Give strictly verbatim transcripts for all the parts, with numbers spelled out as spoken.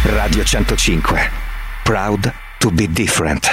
Radio centocinque. Proud to be different.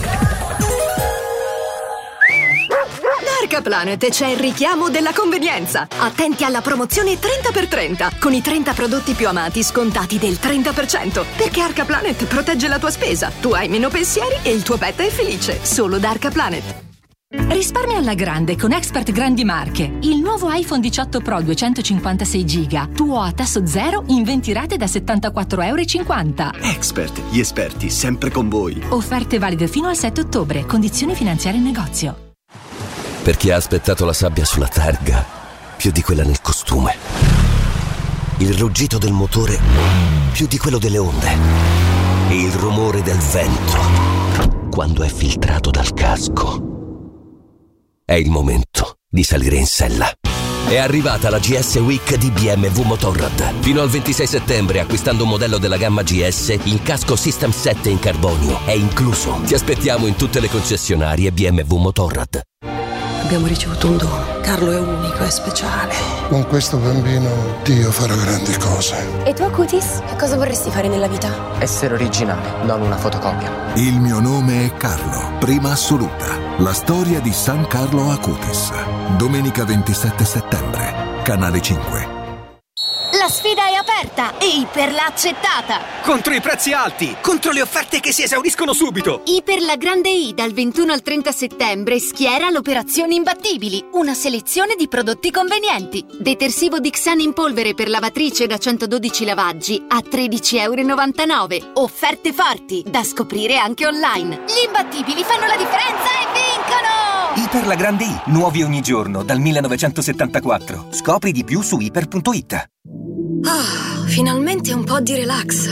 Da Arcaplanet c'è il richiamo della convenienza. Attenti alla promozione trenta per trenta, con i trenta prodotti più amati scontati del trenta per cento. Perché Arcaplanet protegge la tua spesa, tu hai meno pensieri e il tuo pet è felice. Solo da Arcaplanet. Risparmia alla grande con Expert Grandi Marche. Il nuovo iPhone diciotto Pro duecentocinquantasei giga, tuo a tasso zero in venti rate da settantaquattro virgola cinquanta euro. Expert, gli esperti, sempre con voi. Offerte valide fino al sette ottobre. Condizioni finanziarie in negozio. Per chi ha aspettato la sabbia sulla targa più di quella nel costume, il ruggito del motore più di quello delle onde e il rumore del vento quando è filtrato dal casco. È il momento di salire in sella. È arrivata la G S Week di B M W Motorrad. Fino al ventisei settembre, acquistando un modello della gamma G S, il casco System sette in carbonio è incluso. Ti aspettiamo in tutte le concessionarie B M W Motorrad. Abbiamo ricevuto un dono. Carlo è unico, è speciale. Con questo bambino Dio farà grandi cose. E tu, Acutis? Che cosa vorresti fare nella vita? Essere originale, non una fotocopia. Il mio nome è Carlo, prima assoluta. La storia di San Carlo Acutis. Domenica ventisette settembre, Canale cinque. La sfida è aperta e Iper l'ha accettata. Contro i prezzi alti, contro le offerte che si esauriscono subito. Iper la Grande I dal ventuno al trenta settembre schiera l'operazione Imbattibili, una selezione di prodotti convenienti. Detersivo Dixan in polvere per lavatrice da centododici lavaggi a tredici virgola novantanove euro. Offerte forti, da scoprire anche online. Gli imbattibili fanno la differenza e vincono! Iper la Grande I, nuovi ogni giorno dal millenovecentosettantaquattro. Scopri di più su iper punto it. Ah, finalmente un po' di relax.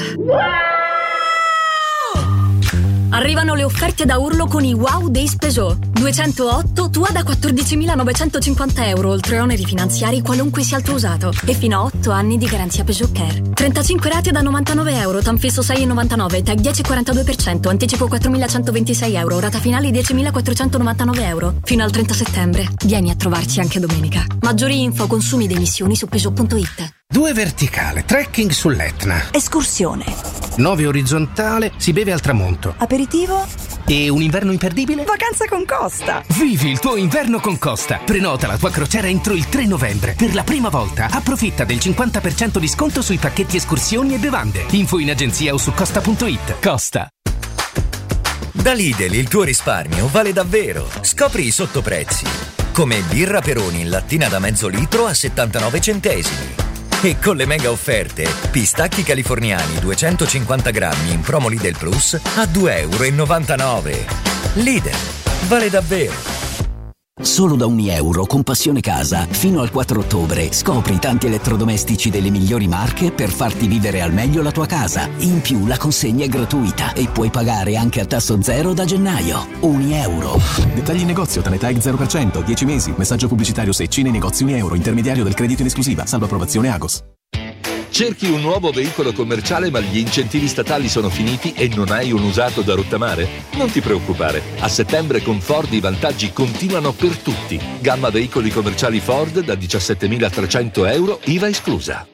Arrivano le offerte da urlo con i Wow Days Peugeot. duecentootto tua da quattordicimilanovecentocinquanta euro, oltre oneri finanziari qualunque sia il tuo usato. E fino a otto anni di garanzia Peugeot Care. trentacinque rate da novantanove euro, tanfisso sei virgola novantanove, tag dieci virgola quarantadue per cento, anticipo quattromilacentoventisei euro, rata finale diecimilaquattrocentonovantanove euro. Fino al trenta settembre. Vieni a trovarci anche domenica. Maggiori info, consumi ed emissioni su Peugeot punto it. Due verticale, trekking sull'Etna. Escursione. Nove orizzontale, si beve al tramonto. Aperitivo. E un inverno imperdibile? Vacanza con Costa. Vivi il tuo inverno con Costa. Prenota la tua crociera entro il tre novembre. Per la prima volta approfitta del cinquanta per cento di sconto sui pacchetti escursioni e bevande. Info in agenzia o su costa punto it. Costa. Da Lidl il tuo risparmio vale davvero. Scopri i sottoprezzi. Come birra Peroni in lattina da mezzo litro a settantanove centesimi. E con le mega offerte, pistacchi californiani duecentocinquanta grammi in promo Lidl Plus a due virgola novantanove euro. Lidl, vale davvero. Solo da un euro con Passione Casa, fino al quattro ottobre, scopri tanti elettrodomestici delle migliori marche per farti vivere al meglio la tua casa. In più la consegna è gratuita e puoi pagare anche a tasso zero da gennaio. Un euro. Dettagli in negozio, Tanetag zero per cento, dieci mesi, messaggio pubblicitario secci nei negozi un euro, intermediario del credito in esclusiva, salvo approvazione Agos. Cerchi un nuovo veicolo commerciale ma gli incentivi statali sono finiti e non hai un usato da rottamare? Non ti preoccupare, a settembre con Ford i vantaggi continuano per tutti. Gamma veicoli commerciali Ford da diciassettemilatrecento euro, I V A esclusa.